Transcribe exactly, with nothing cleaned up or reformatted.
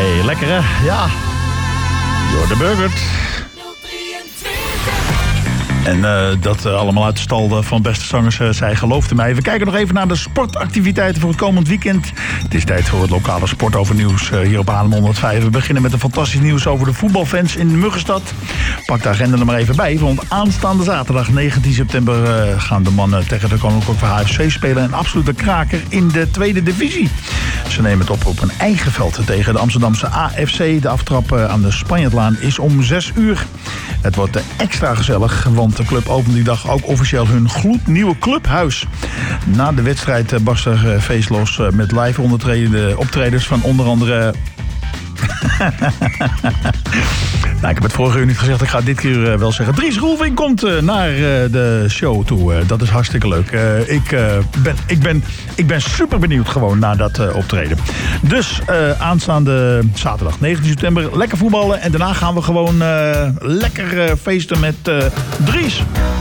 Hey, lekker hè? Ja. Door de Burgert. En uh, dat uh, allemaal uit de stal van beste zangers, uh, zij geloofde mij. We kijken nog even naar de sportactiviteiten voor het komend weekend. Het is tijd voor het lokale sportovernieuws uh, hier op Haarlem honderdvijf. We beginnen met een fantastisch nieuws over de voetbalfans in Muggenstad. Pak de agenda er maar even bij, want aanstaande zaterdag negentien september uh, gaan de mannen tegen de Koninklijke H F C spelen. Een absolute kraker in de tweede divisie. Ze nemen het op op een eigen veld tegen de Amsterdamse A F C. De aftrap uh, aan de Spanjaardlaan is om zes uur. Het wordt uh, extra gezellig, want de club opent die dag ook officieel hun gloednieuwe clubhuis. Na de wedstrijd uh, barst er uh, feest los uh, met live optredens van onder andere... Nou, ik heb het vorige uur niet gezegd, ik ga het dit keer uh, wel zeggen. Dries Roelvink komt uh, naar uh, de show toe. Uh, dat is hartstikke leuk. Uh, ik, uh, ben, ik, ben, ik ben super benieuwd gewoon naar dat uh, optreden. Dus uh, aanstaande zaterdag negentien september lekker voetballen. En daarna gaan we gewoon uh, lekker uh, feesten met uh, Dries.